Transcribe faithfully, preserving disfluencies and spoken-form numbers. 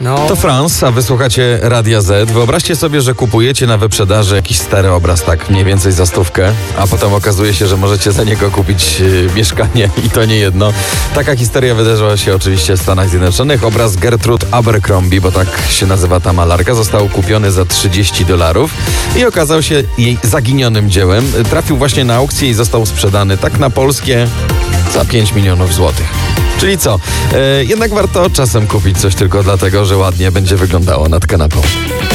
No. To France, a wysłuchacie Radia Z. Wyobraźcie sobie, że kupujecie na wyprzedaży jakiś stary obraz, tak mniej więcej za stówkę, a potem okazuje się, że możecie za niego kupić yy, mieszkanie i to nie jedno. Taka historia wydarzyła się oczywiście w Stanach Zjednoczonych. Obraz Gertrude Abercrombie, bo tak się nazywa ta malarka, został kupiony za trzydzieści dolarów i okazał się jej zaginionym dziełem. Trafił właśnie na aukcję i został sprzedany tak na polskie za pięć milionów złotych. Czyli co? E, jednak warto czasem kupić coś tylko dlatego, że ładnie będzie wyglądało nad kanapą.